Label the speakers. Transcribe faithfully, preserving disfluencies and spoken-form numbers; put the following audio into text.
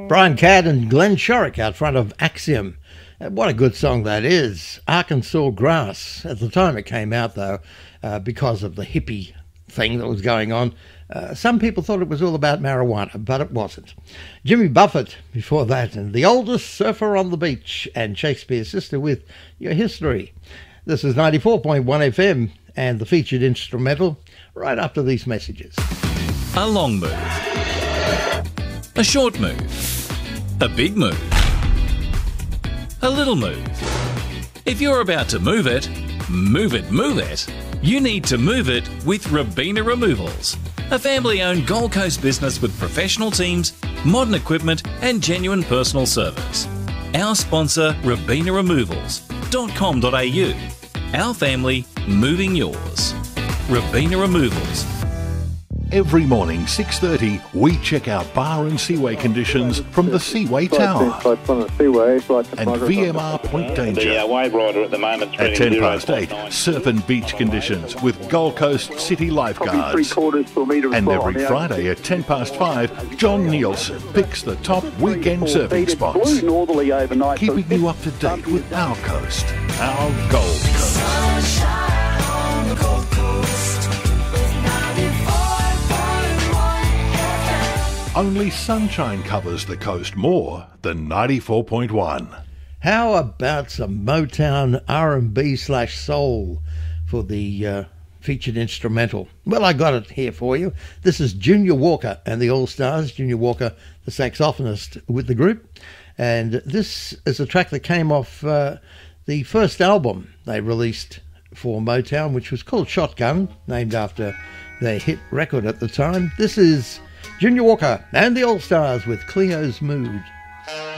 Speaker 1: Brian Cadd and Glenn Shorrock out front of Axiom. What a good song that is. Arkansas Grass. At the time it came out, though, uh, because of the hippie thing that was going on, uh, some people thought it was all about marijuana, but it wasn't. Jimmy Buffett before that, and The Oldest Surfer on the Beach, and Shakespeare's Sister with Your History. This is ninety-four point one F M and the featured instrumental right after these messages.
Speaker 2: A long move. A short move. A big move. A little move. If you're about to move it, move it, move it, you need to move it with Robina Removals, a family-owned Gold Coast business with professional teams, modern equipment and genuine personal service. Our sponsor, robina removals dot com dot a u. Our family, moving yours. Robina Removals.
Speaker 3: Every morning, six thirty, we check out bar and seaway conditions from the Seaway Tower and V M R Point Danger.
Speaker 4: The uh, wave rider at the moment
Speaker 3: at ten past eight, surf and beach conditions with Gold Coast City lifeguards. And every Friday at ten past five, John Nielsen picks the top weekend surfing spots, keeping you up to date with our coast, our Gold Coast. Only sunshine covers the coast more than ninety-four point one.
Speaker 1: How about some Motown R and B slash soul for the uh, featured instrumental? Well, I got it here for you. This is Junior Walker and the All Stars. Junior Walker, the saxophonist with the group. And this is a track that came off uh, the first album they released for Motown, which was called Shotgun, named after their hit record at the time. This is Junior Walker and the All Stars with Cleo's Mood.